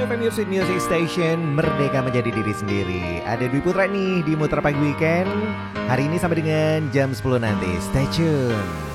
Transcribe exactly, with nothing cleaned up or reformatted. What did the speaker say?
F M Music Music Station, merdeka menjadi diri sendiri. Ada Dwi Putra nih di Muter Pagi Weekend. Hari ini sampai dengan jam sepuluh nanti. Stay tune.